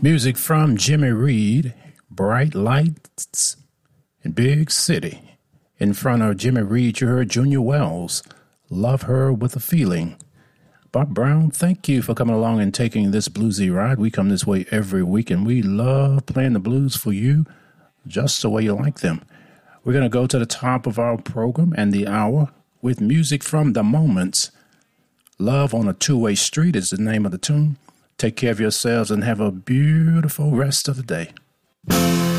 Music from Jimmy Reed, Bright Lights in Big City. In front of Jimmy Reed, you heard Junior Wells, Love Her With a Feeling. Bob Brown, thank you for coming along and taking this bluesy ride. We come this way every week, and we love playing the blues for you just the way you like them. We're going to go to the top of our program and the hour with music from The Moments. Love on a Two-Way Street is the name of the tune. Take care of yourselves and have a beautiful rest of the day.